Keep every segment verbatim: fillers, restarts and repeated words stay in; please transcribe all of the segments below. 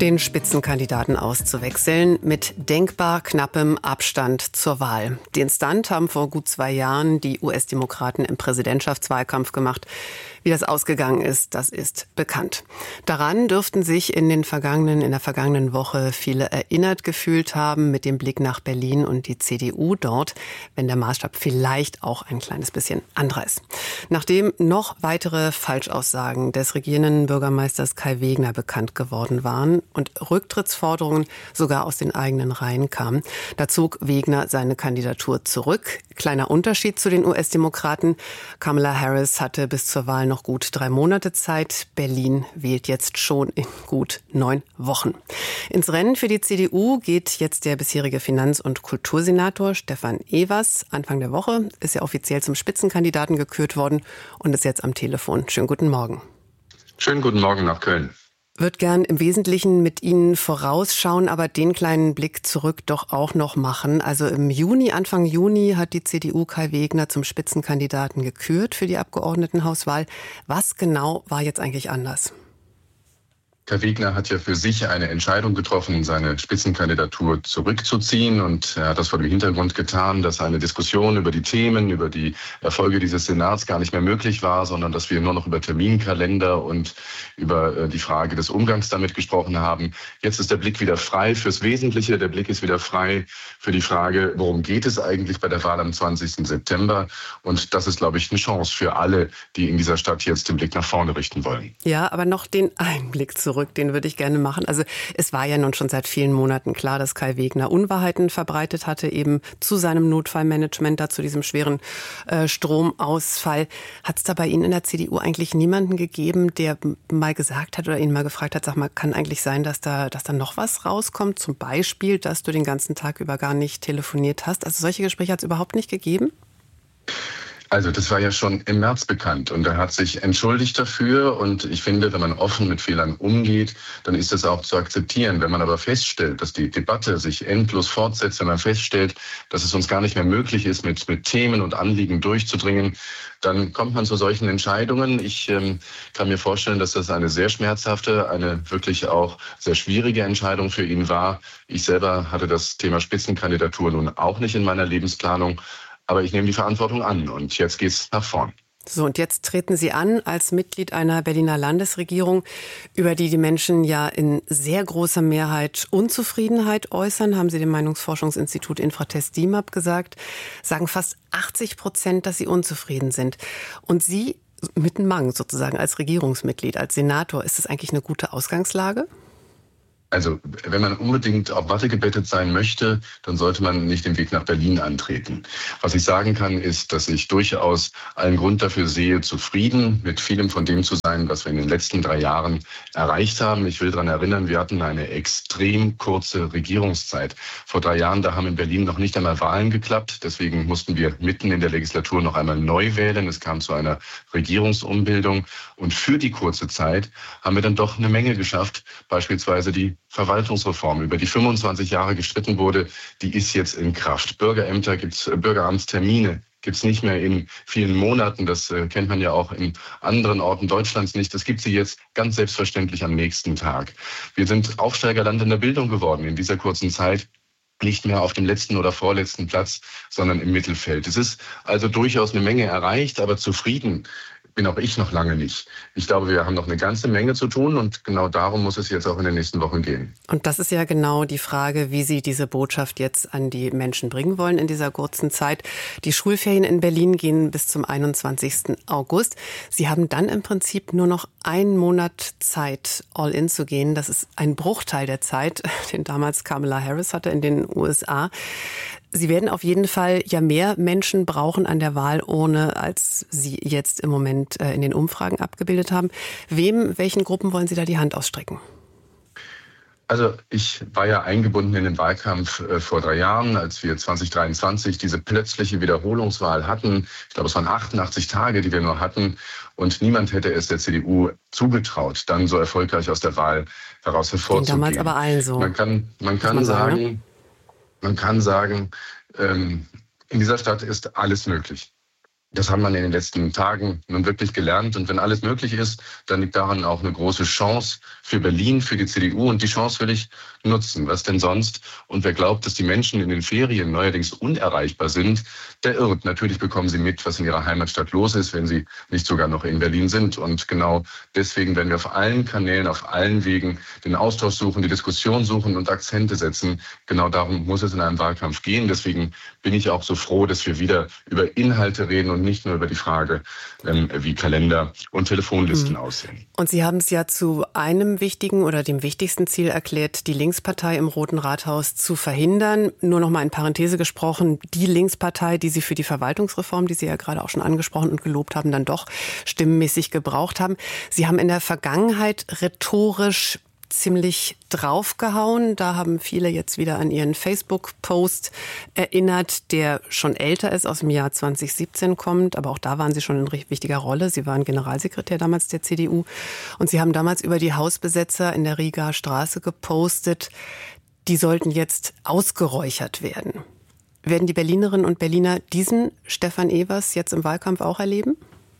Den Spitzenkandidaten auszuwechseln mit denkbar knappem Abstand zur Wahl. Den Stunt haben vor gut zwei Jahren die U S-Demokraten im Präsidentschaftswahlkampf gemacht. Wie das ausgegangen ist, das ist bekannt. Daran dürften sich in den vergangenen, in der vergangenen Woche viele erinnert gefühlt haben, mit dem Blick nach Berlin und die C D U dort, wenn der Maßstab vielleicht auch ein kleines bisschen anderer ist. Nachdem noch weitere Falschaussagen des regierenden Bürgermeisters Kai Wegner bekannt geworden waren und Rücktrittsforderungen sogar aus den eigenen Reihen kamen, da zog Wegner seine Kandidatur zurück. Kleiner Unterschied zu den U S-Demokraten. Kamala Harris hatte bis zur Wahl noch gut drei Monate Zeit. Berlin wählt jetzt schon in gut neun Wochen. Ins Rennen für die C D U geht jetzt der bisherige Finanz- und Kultursenator Stefan Evers. Anfang der Woche ist er offiziell zum Spitzenkandidaten gekürt worden und ist jetzt am Telefon. Schönen guten Morgen. Schönen guten Morgen nach Köln. Würde gern im Wesentlichen mit Ihnen vorausschauen, aber den kleinen Blick zurück doch auch noch machen. Also im Juni, Anfang Juni hat die C D U Kai Wegner zum Spitzenkandidaten gekürt für die Abgeordnetenhauswahl. Was genau war jetzt eigentlich anders? Kai Wegner hat ja für sich eine Entscheidung getroffen, seine Spitzenkandidatur zurückzuziehen. Und er hat das vor dem Hintergrund getan, dass eine Diskussion über die Themen, über die Erfolge dieses Senats gar nicht mehr möglich war, sondern dass wir nur noch über Terminkalender und über die Frage des Umgangs damit gesprochen haben. Jetzt ist der Blick wieder frei fürs Wesentliche. Der Blick ist wieder frei für die Frage, worum geht es eigentlich bei der Wahl am zwanzigsten September? Und das ist, glaube ich, eine Chance für alle, die in dieser Stadt jetzt den Blick nach vorne richten wollen. Ja, aber noch den Einblick zurück. Den würde ich gerne machen. Also es war ja nun schon seit vielen Monaten klar, dass Kai Wegner Unwahrheiten verbreitet hatte, eben zu seinem Notfallmanagement, da zu diesem schweren äh, Stromausfall. Hat es da bei Ihnen in der C D U eigentlich niemanden gegeben, der mal gesagt hat oder Ihnen mal gefragt hat, sag mal, kann eigentlich sein, dass da, dass da noch was rauskommt? Zum Beispiel, dass du den ganzen Tag über gar nicht telefoniert hast. Also solche Gespräche hat es überhaupt nicht gegeben? Also das war ja schon im März bekannt und er hat sich entschuldigt dafür und ich finde, wenn man offen mit Fehlern umgeht, dann ist das auch zu akzeptieren. Wenn man aber feststellt, dass die Debatte sich endlos fortsetzt, wenn man feststellt, dass es uns gar nicht mehr möglich ist, mit, mit Themen und Anliegen durchzudringen, dann kommt man zu solchen Entscheidungen. Ich ähm, kann mir vorstellen, dass das eine sehr schmerzhafte, eine wirklich auch sehr schwierige Entscheidung für ihn war. Ich selber hatte das Thema Spitzenkandidatur nun auch nicht in meiner Lebensplanung. Aber ich nehme die Verantwortung an und jetzt geht's nach vorn. So, und jetzt treten Sie an als Mitglied einer Berliner Landesregierung, über die die Menschen ja in sehr großer Mehrheit Unzufriedenheit äußern, haben Sie dem Meinungsforschungsinstitut Infratest D I M A P gesagt, sagen fast achtzig Prozent, dass sie unzufrieden sind. Und Sie mit dem Mang sozusagen als Regierungsmitglied, als Senator, ist das eigentlich eine gute Ausgangslage? Also wenn man unbedingt auf Watte gebettet sein möchte, dann sollte man nicht den Weg nach Berlin antreten. Was ich sagen kann, ist, dass ich durchaus allen Grund dafür sehe, zufrieden mit vielem von dem zu sein, was wir in den letzten drei Jahren erreicht haben. Ich will daran erinnern, wir hatten eine extrem kurze Regierungszeit. Vor drei Jahren, da haben in Berlin noch nicht einmal Wahlen geklappt. Deswegen mussten wir mitten in der Legislatur noch einmal neu wählen. Es kam zu einer Regierungsumbildung. Und für die kurze Zeit haben wir dann doch eine Menge geschafft, beispielsweise die Verwaltungsreform, über die fünfundzwanzig Jahre gestritten wurde, die ist jetzt in Kraft. Bürgerämter gibt's, Bürgeramtstermine gibt's nicht mehr in vielen Monaten. Das äh, kennt man ja auch in anderen Orten Deutschlands nicht. Das gibt sie jetzt ganz selbstverständlich am nächsten Tag. Wir sind Aufsteigerland in der Bildung geworden in dieser kurzen Zeit. Nicht mehr auf dem letzten oder vorletzten Platz, sondern im Mittelfeld. Es ist also durchaus eine Menge erreicht, aber zufrieden bin auch ich noch lange nicht. Ich glaube, wir haben noch eine ganze Menge zu tun und genau darum muss es jetzt auch in den nächsten Wochen gehen. Und das ist ja genau die Frage, wie Sie diese Botschaft jetzt an die Menschen bringen wollen in dieser kurzen Zeit. Die Schulferien in Berlin gehen bis zum einundzwanzigsten August. Sie haben dann im Prinzip nur noch einen Monat Zeit, all in zu gehen. Das ist ein Bruchteil der Zeit, den damals Kamala Harris hatte in den U S A. Sie werden auf jeden Fall ja mehr Menschen brauchen an der Wahlurne, als Sie jetzt im Moment in den Umfragen abgebildet haben. Wem, welchen Gruppen wollen Sie da die Hand ausstrecken? Also ich war ja eingebunden in den Wahlkampf äh, vor drei Jahren, als wir zwanzig dreiundzwanzig diese plötzliche Wiederholungswahl hatten. Ich glaube, es waren achtundachtzig Tage, die wir nur hatten. Und niemand hätte es der C D U zugetraut, dann so erfolgreich aus der Wahl heraus hervorzugehen. Damals aber allen so. Man kann, man kann man sagen, sagen ne? man kann sagen, ähm, in dieser Stadt ist alles möglich. Das haben wir in den letzten Tagen nun wirklich gelernt. Und wenn alles möglich ist, dann liegt daran auch eine große Chance für Berlin, für die C D U. Und die Chance will ich nutzen. Was denn sonst? Und wer glaubt, dass die Menschen in den Ferien neuerdings unerreichbar sind, der irrt. Natürlich bekommen sie mit, was in ihrer Heimatstadt los ist, wenn sie nicht sogar noch in Berlin sind. Und genau deswegen werden wir auf allen Kanälen, auf allen Wegen den Austausch suchen, die Diskussion suchen und Akzente setzen. Genau darum muss es in einem Wahlkampf gehen. Deswegen bin ich auch so froh, dass wir wieder über Inhalte reden und nicht nur über die Frage, ähm, wie Kalender und Telefonlisten mhm. aussehen. Und Sie haben es ja zu einem wichtigen oder dem wichtigsten Ziel erklärt, die Linkspartei im Roten Rathaus zu verhindern. Nur noch mal in Parenthese gesprochen, die Linkspartei, die Sie für die Verwaltungsreform, die Sie ja gerade auch schon angesprochen und gelobt haben, dann doch stimmenmäßig gebraucht haben. Sie haben in der Vergangenheit rhetorisch ziemlich draufgehauen. Da haben viele jetzt wieder an ihren Facebook-Post erinnert, der schon älter ist, aus dem Jahr zwanzig siebzehn kommt. Aber auch da waren Sie schon in wichtiger Rolle. Sie waren Generalsekretär damals der C D U. Und Sie haben damals über die Hausbesetzer in der Rigaer Straße gepostet, die sollten jetzt ausgeräuchert werden. Werden die Berlinerinnen und Berliner diesen Stefan Evers jetzt im Wahlkampf auch erleben?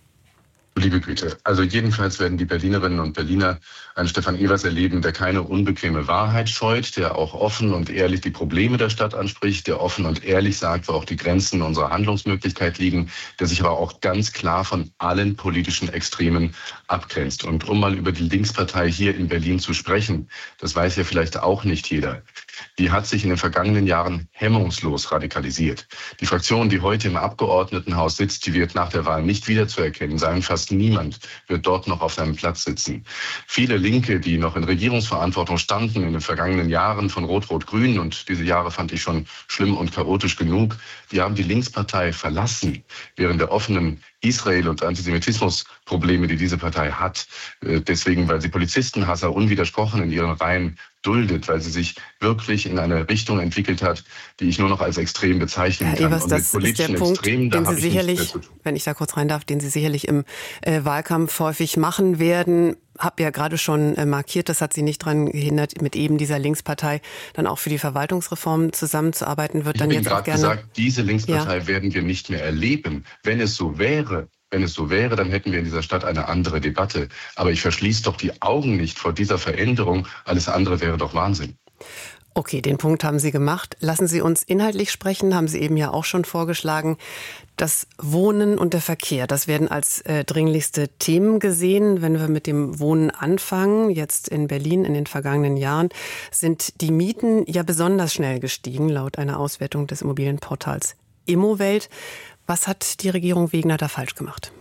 Liebe Güte, also jedenfalls werden die Berlinerinnen und Berliner einen Stefan Evers erleben, der keine unbequeme Wahrheit scheut, der auch offen und ehrlich die Probleme der Stadt anspricht, der offen und ehrlich sagt, wo auch die Grenzen unserer Handlungsmöglichkeit liegen, der sich aber auch ganz klar von allen politischen Extremen abgrenzt. Und um mal über die Linkspartei hier in Berlin zu sprechen, das weiß ja vielleicht auch nicht jeder, die hat sich in den vergangenen Jahren hemmungslos radikalisiert. Die Fraktion, die heute im Abgeordnetenhaus sitzt, die wird nach der Wahl nicht wiederzuerkennen sein. Fast niemand wird dort noch auf seinem Platz sitzen. Viele Linke, die noch in Regierungsverantwortung standen in den vergangenen Jahren von Rot-Rot-Grün, und diese Jahre fand ich schon schlimm und chaotisch genug, die haben die Linkspartei verlassen, während der offenen Israel- und Antisemitismusprobleme, die diese Partei hat. Deswegen, weil sie Polizistenhasser unwidersprochen in ihren Reihen duldet, weil sie sich wirklich in eine Richtung entwickelt hat, die ich nur noch als extrem bezeichnen Herr kann. Evers, das ist der Punkt, Extremen, den Sie sicherlich, wenn ich da kurz rein darf, den Sie sicherlich im äh, Wahlkampf häufig machen werden. Hab ja gerade schon äh, markiert, das hat Sie nicht daran gehindert, mit eben dieser Linkspartei dann auch für die Verwaltungsreform zusammenzuarbeiten. Wird ich dann habe jetzt Ihnen auch gerade gerne gesagt, diese Linkspartei ja. werden wir nicht mehr erleben. Wenn es so wäre, Wenn es so wäre, dann hätten wir in dieser Stadt eine andere Debatte. Aber ich verschließe doch die Augen nicht vor dieser Veränderung. Alles andere wäre doch Wahnsinn. Okay, den Punkt haben Sie gemacht. Lassen Sie uns inhaltlich sprechen, haben Sie eben ja auch schon vorgeschlagen. Das Wohnen und der Verkehr, das werden als äh, dringlichste Themen gesehen. Wenn wir mit dem Wohnen anfangen, jetzt in Berlin in den vergangenen Jahren, sind die Mieten ja besonders schnell gestiegen, laut einer Auswertung des Immobilienportals Immowelt. Was hat die Regierung Wegner da falsch gemacht?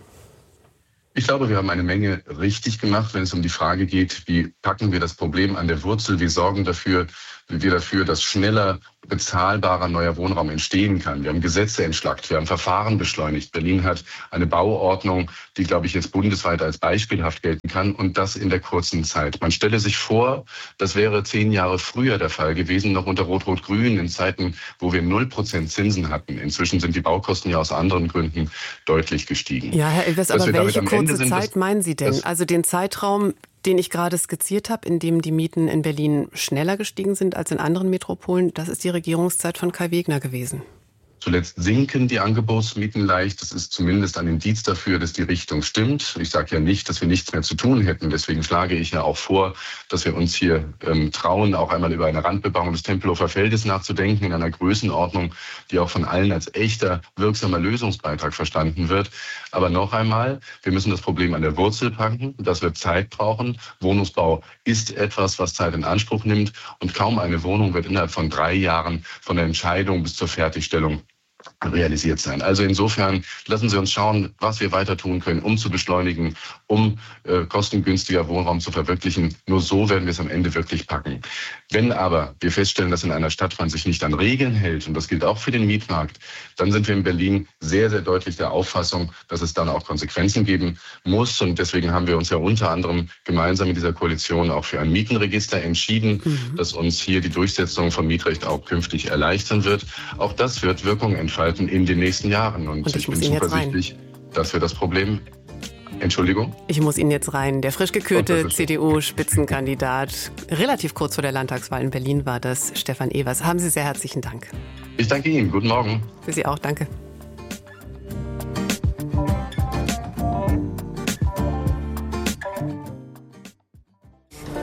Ich glaube, wir haben eine Menge richtig gemacht, wenn es um die Frage geht, wie packen wir das Problem an der Wurzel, wie sorgen dafür, wie wir dafür, dass schneller bezahlbarer neuer Wohnraum entstehen kann. Wir haben Gesetze entschlackt, wir haben Verfahren beschleunigt. Berlin hat eine Bauordnung, die, glaube ich, jetzt bundesweit als beispielhaft gelten kann, und das in der kurzen Zeit. Man stelle sich vor, das wäre zehn Jahre früher der Fall gewesen, noch unter Rot-Rot-Grün, in Zeiten, wo wir null Prozent Zinsen hatten. Inzwischen sind die Baukosten ja aus anderen Gründen deutlich gestiegen. Ja, Herr Evers, aber welche kurze sind, Zeit meinen Sie denn? Also den Zeitraum, den ich gerade skizziert habe, in dem die Mieten in Berlin schneller gestiegen sind als in anderen Metropolen, das ist die Regierungszeit von Kai Wegner gewesen. Zuletzt sinken die Angebotsmieten leicht. Das ist zumindest ein Indiz dafür, dass die Richtung stimmt. Ich sage ja nicht, dass wir nichts mehr zu tun hätten. Deswegen schlage ich ja auch vor, dass wir uns hier ähm, trauen, auch einmal über eine Randbebauung des Tempelhofer Feldes nachzudenken, in einer Größenordnung, die auch von allen als echter, wirksamer Lösungsbeitrag verstanden wird. Aber noch einmal, wir müssen das Problem an der Wurzel packen. Das wird Zeit brauchen. Wohnungsbau ist etwas, was Zeit in Anspruch nimmt. Und kaum eine Wohnung wird innerhalb von drei Jahren von der Entscheidung bis zur Fertigstellung realisiert sein. Also insofern lassen Sie uns schauen, was wir weiter tun können, um zu beschleunigen, um äh, kostengünstiger Wohnraum zu verwirklichen. Nur so werden wir es am Ende wirklich packen. Wenn aber wir feststellen, dass in einer Stadt man sich nicht an Regeln hält, und das gilt auch für den Mietmarkt, dann sind wir in Berlin sehr, sehr deutlich der Auffassung, dass es dann auch Konsequenzen geben muss. Und deswegen haben wir uns ja unter anderem gemeinsam in dieser Koalition auch für ein Mietenregister entschieden, mhm. das uns hier die Durchsetzung von Mietrecht auch künftig erleichtern wird. Auch das wird Wirkung entfalten in den nächsten Jahren. Und, und ich, ich bin zuversichtlich, dass wir das Problem... Entschuldigung? Ich muss Ihnen jetzt rein. Der frisch gekürte C D U-Spitzenkandidat, relativ kurz vor der Landtagswahl in Berlin war das, Stefan Evers. Haben Sie sehr herzlichen Dank. Ich danke Ihnen. Guten Morgen. Für Sie auch. Danke.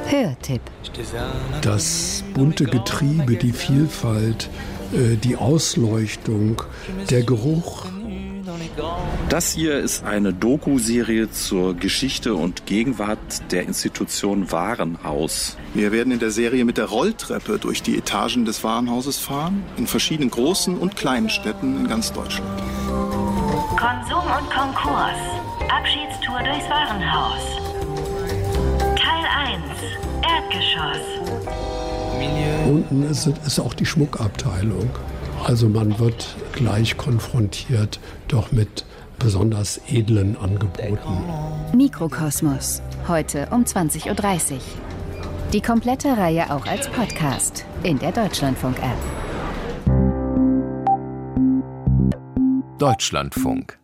Hörtipp. Das bunte Getriebe, die Vielfalt, die Ausleuchtung, der Geruch. Das hier ist eine Doku-Serie zur Geschichte und Gegenwart der Institution Warenhaus. Wir werden in der Serie mit der Rolltreppe durch die Etagen des Warenhauses fahren, in verschiedenen großen und kleinen Städten in ganz Deutschland. Konsum und Konkurs. Abschiedstour durchs Warenhaus. Teil eins. Erdgeschoss. Unten ist, ist auch die Schmuckabteilung. Also man wird gleich konfrontiert doch mit besonders edlen Angeboten. Mikrokosmos, heute um zwanzig Uhr dreißig. Die komplette Reihe auch als Podcast in der Deutschlandfunk-App. Deutschlandfunk.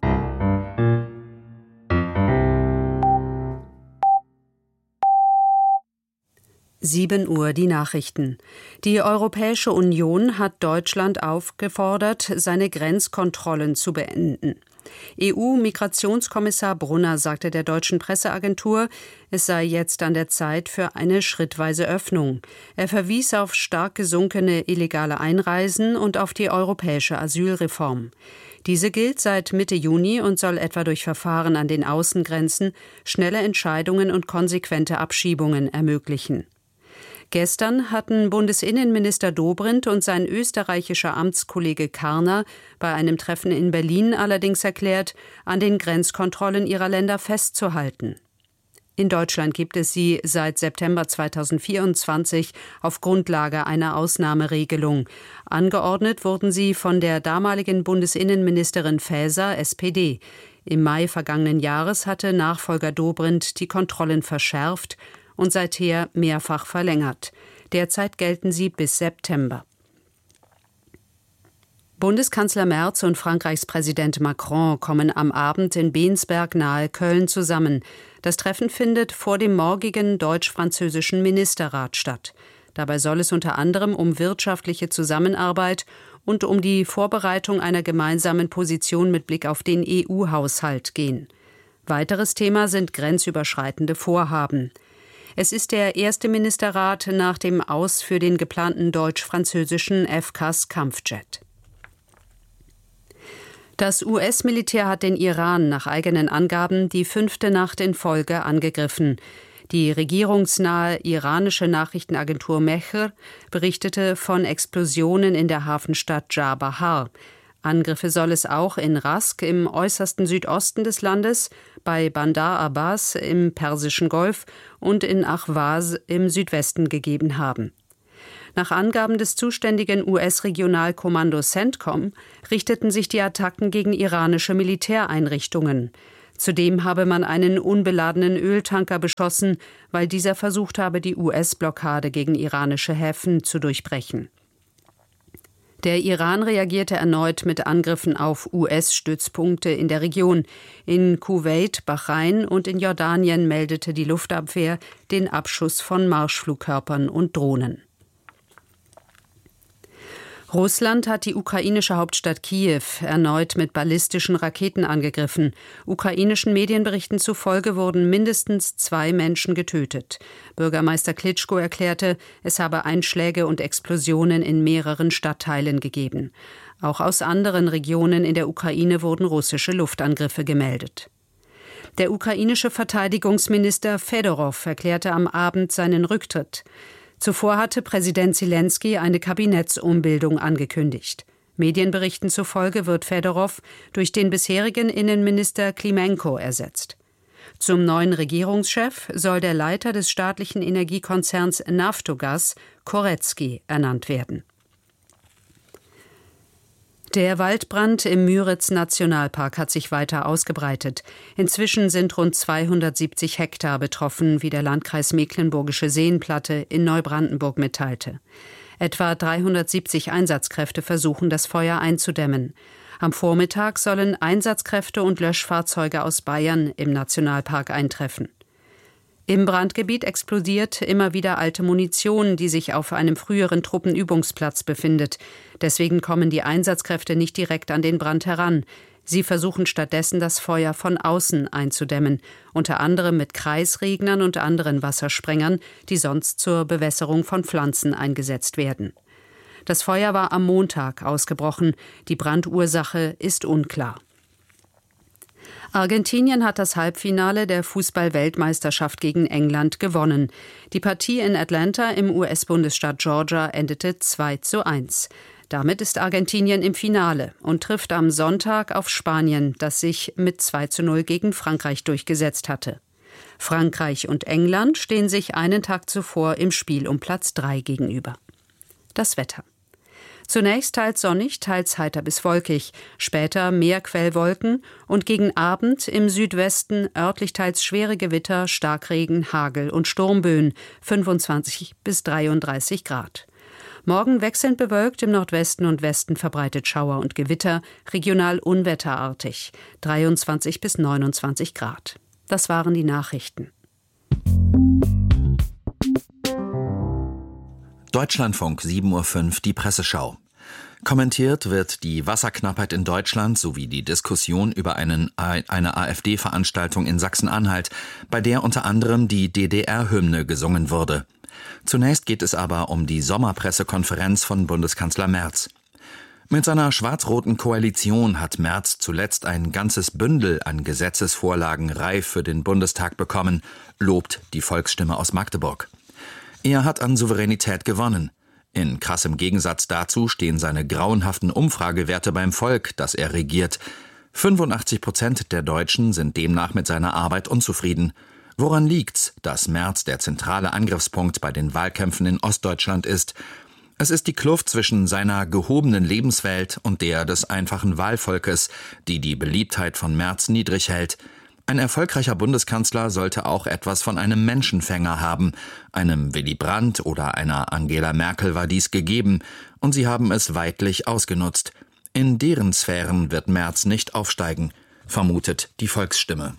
sieben Uhr die Nachrichten. Die Europäische Union hat Deutschland aufgefordert, seine Grenzkontrollen zu beenden. E U-Migrationskommissar Brunner sagte der deutschen Presseagentur, es sei jetzt an der Zeit für eine schrittweise Öffnung. Er verwies auf stark gesunkene illegale Einreisen und auf die europäische Asylreform. Diese gilt seit Mitte Juni und soll etwa durch Verfahren an den Außengrenzen schnelle Entscheidungen und konsequente Abschiebungen ermöglichen. Gestern hatten Bundesinnenminister Dobrindt und sein österreichischer Amtskollege Karner bei einem Treffen in Berlin allerdings erklärt, an den Grenzkontrollen ihrer Länder festzuhalten. In Deutschland gibt es sie seit September zweitausendvierundzwanzig auf Grundlage einer Ausnahmeregelung. Angeordnet wurden sie von der damaligen Bundesinnenministerin Faeser, S P D. Im Mai vergangenen Jahres hatte Nachfolger Dobrindt die Kontrollen verschärft und seither mehrfach verlängert. Derzeit gelten sie bis September. Bundeskanzler Merz und Frankreichs Präsident Macron kommen am Abend in Bensberg nahe Köln zusammen. Das Treffen findet vor dem morgigen deutsch-französischen Ministerrat statt. Dabei soll es unter anderem um wirtschaftliche Zusammenarbeit und um die Vorbereitung einer gemeinsamen Position mit Blick auf den E U-Haushalt gehen. Weiteres Thema sind grenzüberschreitende Vorhaben. Es ist der erste Ministerrat nach dem Aus für den geplanten deutsch-französischen F C A S-Kampfjet. Das U S-Militär hat den Iran nach eigenen Angaben die fünfte Nacht in Folge angegriffen. Die regierungsnahe iranische Nachrichtenagentur Mehr berichtete von Explosionen in der Hafenstadt Jabahar. Angriffe soll es auch in Rask im äußersten Südosten des Landes, bei Bandar Abbas im Persischen Golf und in Ahwaz im Südwesten gegeben haben. Nach Angaben des zuständigen U S-Regionalkommandos CENTCOM richteten sich die Attacken gegen iranische Militäreinrichtungen. Zudem habe man einen unbeladenen Öltanker beschossen, weil dieser versucht habe, die U S-Blockade gegen iranische Häfen zu durchbrechen. Der Iran reagierte erneut mit Angriffen auf U S-Stützpunkte in der Region. In Kuwait, Bahrain und in Jordanien meldete die Luftabwehr den Abschuss von Marschflugkörpern und Drohnen. Russland hat die ukrainische Hauptstadt Kiew erneut mit ballistischen Raketen angegriffen. Ukrainischen Medienberichten zufolge wurden mindestens zwei Menschen getötet. Bürgermeister Klitschko erklärte, es habe Einschläge und Explosionen in mehreren Stadtteilen gegeben. Auch aus anderen Regionen in der Ukraine wurden russische Luftangriffe gemeldet. Der ukrainische Verteidigungsminister Fedorow erklärte am Abend seinen Rücktritt. Zuvor hatte Präsident Selenskyj eine Kabinettsumbildung angekündigt. Medienberichten zufolge wird Fedorow durch den bisherigen Innenminister Klimenko ersetzt. Zum neuen Regierungschef soll der Leiter des staatlichen Energiekonzerns Naftogaz, Korecki, ernannt werden. Der Waldbrand im Müritz-Nationalpark hat sich weiter ausgebreitet. Inzwischen sind rund zweihundertsiebzig Hektar betroffen, wie der Landkreis Mecklenburgische Seenplatte in Neubrandenburg mitteilte. Etwa dreihundertsiebzig Einsatzkräfte versuchen, das Feuer einzudämmen. Am Vormittag sollen Einsatzkräfte und Löschfahrzeuge aus Bayern im Nationalpark eintreffen. Im Brandgebiet explodiert immer wieder alte Munition, die sich auf einem früheren Truppenübungsplatz befindet. Deswegen kommen die Einsatzkräfte nicht direkt an den Brand heran. Sie versuchen stattdessen, das Feuer von außen einzudämmen, unter anderem mit Kreisregnern und anderen Wassersprengern, die sonst zur Bewässerung von Pflanzen eingesetzt werden. Das Feuer war am Montag ausgebrochen. Die Brandursache ist unklar. Argentinien hat das Halbfinale der Fußball-Weltmeisterschaft gegen England gewonnen. Die Partie in Atlanta im U S-Bundesstaat Georgia endete zwei zu eins. Damit ist Argentinien im Finale und trifft am Sonntag auf Spanien, das sich mit zwei zu null gegen Frankreich durchgesetzt hatte. Frankreich und England stehen sich einen Tag zuvor im Spiel um Platz drei gegenüber. Das Wetter. Zunächst teils sonnig, teils heiter bis wolkig, später mehr Quellwolken und gegen Abend im Südwesten örtlich teils schwere Gewitter, Starkregen, Hagel und Sturmböen, fünfundzwanzig bis dreiunddreißig Grad. Morgen wechselnd bewölkt, im Nordwesten und Westen verbreitet Schauer und Gewitter, regional unwetterartig, dreiundzwanzig bis neunundzwanzig Grad. Das waren die Nachrichten. Deutschlandfunk sieben Uhr fünf, die Presseschau. Kommentiert wird die Wasserknappheit in Deutschland sowie die Diskussion über einen, eine AfD-Veranstaltung in Sachsen-Anhalt, bei der unter anderem die D D R-Hymne gesungen wurde. Zunächst geht es aber um die Sommerpressekonferenz von Bundeskanzler Merz. Mit seiner schwarz-roten Koalition hat Merz zuletzt ein ganzes Bündel an Gesetzesvorlagen reif für den Bundestag bekommen, lobt die Volksstimme aus Magdeburg. Er hat an Souveränität gewonnen. In krassem Gegensatz dazu stehen seine grauenhaften Umfragewerte beim Volk, das er regiert. fünfundachtzig Prozent der Deutschen sind demnach mit seiner Arbeit unzufrieden. Woran liegt's, dass Merz der zentrale Angriffspunkt bei den Wahlkämpfen in Ostdeutschland ist? Es ist die Kluft zwischen seiner gehobenen Lebenswelt und der des einfachen Wahlvolkes, die die Beliebtheit von Merz niedrig hält. Ein erfolgreicher Bundeskanzler sollte auch etwas von einem Menschenfänger haben. Einem Willy Brandt oder einer Angela Merkel war dies gegeben, und sie haben es weidlich ausgenutzt. In deren Sphären wird Merz nicht aufsteigen, vermutet die Volksstimme.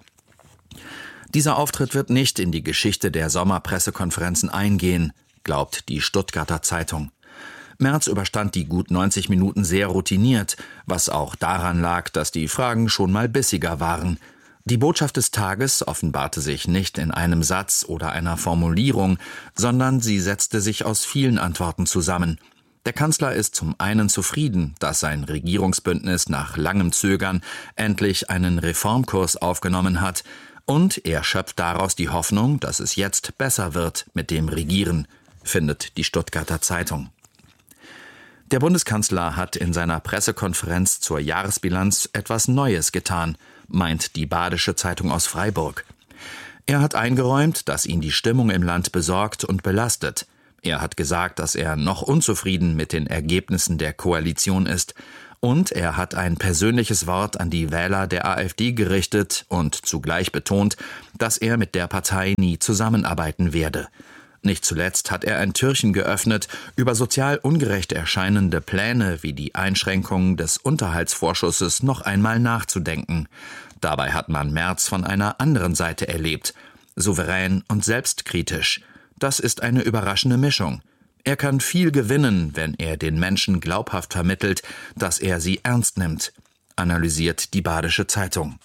Dieser Auftritt wird nicht in die Geschichte der Sommerpressekonferenzen eingehen, glaubt die Stuttgarter Zeitung. Merz überstand die gut neunzig Minuten sehr routiniert, was auch daran lag, dass die Fragen schon mal bissiger waren. Die Botschaft des Tages offenbarte sich nicht in einem Satz oder einer Formulierung, sondern sie setzte sich aus vielen Antworten zusammen. Der Kanzler ist zum einen zufrieden, dass sein Regierungsbündnis nach langem Zögern endlich einen Reformkurs aufgenommen hat, und er schöpft daraus die Hoffnung, dass es jetzt besser wird mit dem Regieren, findet die Stuttgarter Zeitung. Der Bundeskanzler hat in seiner Pressekonferenz zur Jahresbilanz etwas Neues getan, meint die Badische Zeitung aus Freiburg. Er hat eingeräumt, dass ihn die Stimmung im Land besorgt und belastet. Er hat gesagt, dass er noch unzufrieden mit den Ergebnissen der Koalition ist. Und er hat ein persönliches Wort an die Wähler der AfD gerichtet und zugleich betont, dass er mit der Partei nie zusammenarbeiten werde. Nicht zuletzt hat er ein Türchen geöffnet, über sozial ungerecht erscheinende Pläne wie die Einschränkung des Unterhaltsvorschusses noch einmal nachzudenken. Dabei hat man Merz von einer anderen Seite erlebt, souverän und selbstkritisch. Das ist eine überraschende Mischung. Er kann viel gewinnen, wenn er den Menschen glaubhaft vermittelt, dass er sie ernst nimmt, analysiert die Badische Zeitung.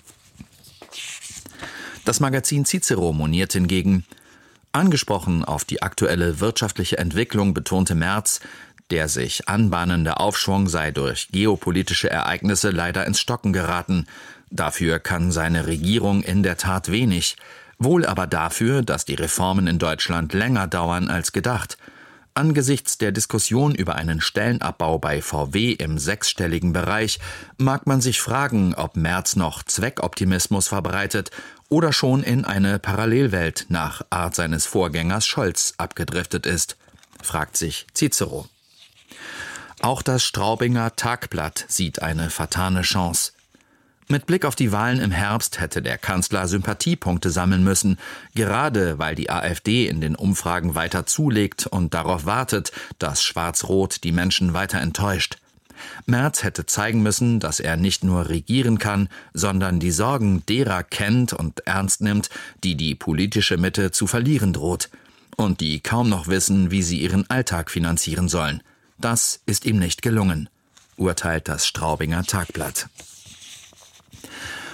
Das Magazin Cicero moniert hingegen: Angesprochen auf die aktuelle wirtschaftliche Entwicklung betonte Merz, der sich anbahnende Aufschwung sei durch geopolitische Ereignisse leider ins Stocken geraten. Dafür kann seine Regierung in der Tat wenig, wohl aber dafür, dass die Reformen in Deutschland länger dauern als gedacht. Angesichts der Diskussion über einen Stellenabbau bei V W im sechsstelligen Bereich mag man sich fragen, ob Merz noch Zweckoptimismus verbreitet oder schon in eine Parallelwelt nach Art seines Vorgängers Scholz abgedriftet ist, fragt sich Cicero. Auch das Straubinger Tagblatt sieht eine vertane Chance. Mit Blick auf die Wahlen im Herbst hätte der Kanzler Sympathiepunkte sammeln müssen, gerade weil die AfD in den Umfragen weiter zulegt und darauf wartet, dass Schwarz-Rot die Menschen weiter enttäuscht. Merz hätte zeigen müssen, dass er nicht nur regieren kann, sondern die Sorgen derer kennt und ernst nimmt, die die politische Mitte zu verlieren droht und die kaum noch wissen, wie sie ihren Alltag finanzieren sollen. Das ist ihm nicht gelungen, urteilt das Straubinger Tagblatt.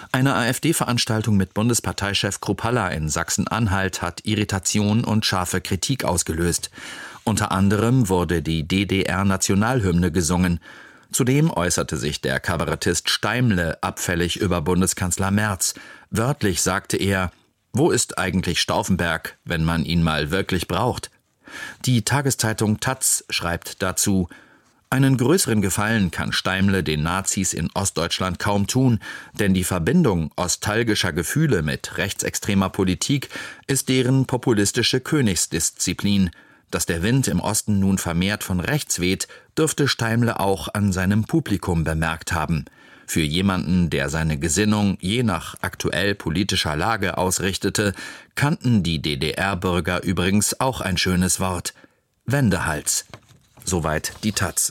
Eine AfD-Veranstaltung mit Bundesparteichef Kruppalla in Sachsen-Anhalt hat Irritation und scharfe Kritik ausgelöst. Unter anderem wurde die D D R-Nationalhymne gesungen. Zudem äußerte sich der Kabarettist Steimle abfällig über Bundeskanzler Merz. Wörtlich sagte er: Wo ist eigentlich Stauffenberg, wenn man ihn mal wirklich braucht? Die Tageszeitung Taz schreibt dazu: Einen größeren Gefallen kann Steimle den Nazis in Ostdeutschland kaum tun, denn die Verbindung nostalgischer Gefühle mit rechtsextremer Politik ist deren populistische Königsdisziplin. Dass der Wind im Osten nun vermehrt von rechts weht, dürfte Steimle auch an seinem Publikum bemerkt haben. Für jemanden, der seine Gesinnung je nach aktuell politischer Lage ausrichtete, kannten die D D R-Bürger übrigens auch ein schönes Wort: Wendehals. Soweit die Taz.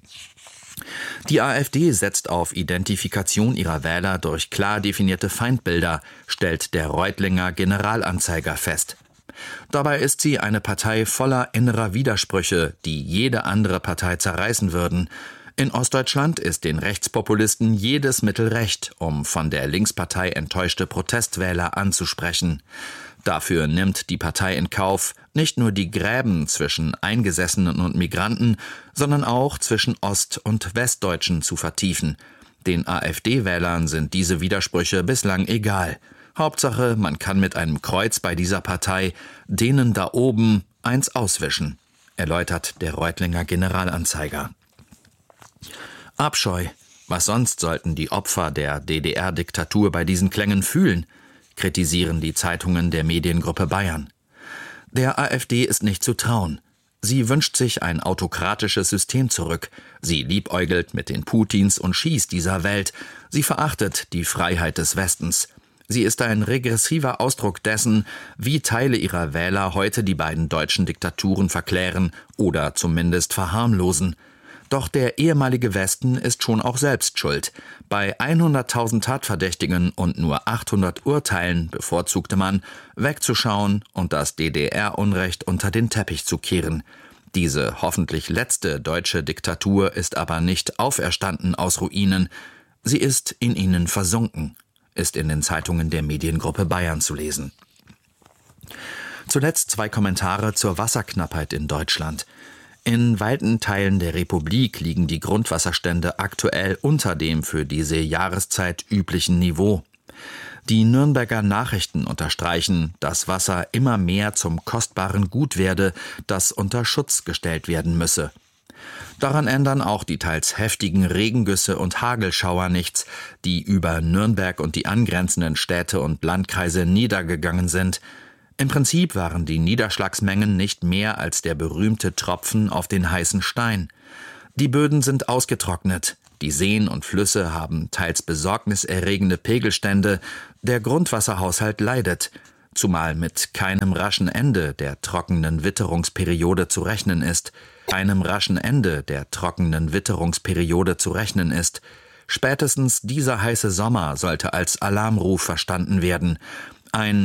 Die AfD setzt auf Identifikation ihrer Wähler durch klar definierte Feindbilder, stellt der Reutlinger Generalanzeiger fest. Dabei ist sie eine Partei voller innerer Widersprüche, die jede andere Partei zerreißen würden. In Ostdeutschland ist den Rechtspopulisten jedes Mittel recht, um von der Linkspartei enttäuschte Protestwähler anzusprechen. Dafür nimmt die Partei in Kauf, nicht nur die Gräben zwischen Eingesessenen und Migranten, sondern auch zwischen Ost- und Westdeutschen zu vertiefen. Den AfD-Wählern sind diese Widersprüche bislang egal. Hauptsache, man kann mit einem Kreuz bei dieser Partei denen da oben eins auswischen, erläutert der Reutlinger Generalanzeiger. Abscheu. Was sonst sollten die Opfer der D D R-Diktatur bei diesen Klängen fühlen, kritisieren die Zeitungen der Mediengruppe Bayern. Der AfD ist nicht zu trauen. Sie wünscht sich ein autokratisches System zurück. Sie liebäugelt mit den Putins und Xis dieser Welt. Sie verachtet die Freiheit des Westens. Sie ist ein regressiver Ausdruck dessen, wie Teile ihrer Wähler heute die beiden deutschen Diktaturen verklären oder zumindest verharmlosen. Doch der ehemalige Westen ist schon auch selbst schuld. Bei hunderttausend Tatverdächtigen und nur achthundert Urteilen bevorzugte man, wegzuschauen und das D D R-Unrecht unter den Teppich zu kehren. Diese hoffentlich letzte deutsche Diktatur ist aber nicht auferstanden aus Ruinen. Sie ist in ihnen versunken, ist in den Zeitungen der Mediengruppe Bayern zu lesen. Zuletzt zwei Kommentare zur Wasserknappheit in Deutschland. In weiten Teilen der Republik liegen die Grundwasserstände aktuell unter dem für diese Jahreszeit üblichen Niveau. Die Nürnberger Nachrichten unterstreichen, dass Wasser immer mehr zum kostbaren Gut werde, das unter Schutz gestellt werden müsse. Daran ändern auch die teils heftigen Regengüsse und Hagelschauer nichts, die über Nürnberg und die angrenzenden Städte und Landkreise niedergegangen sind. Im Prinzip waren die Niederschlagsmengen nicht mehr als der berühmte Tropfen auf den heißen Stein. Die Böden sind ausgetrocknet, die Seen und Flüsse haben teils besorgniserregende Pegelstände, der Grundwasserhaushalt leidet, zumal mit keinem raschen Ende der trockenen Witterungsperiode zu rechnen ist, einem raschen Ende der trockenen Witterungsperiode zu rechnen ist. Spätestens dieser heiße Sommer sollte als Alarmruf verstanden werden. Ein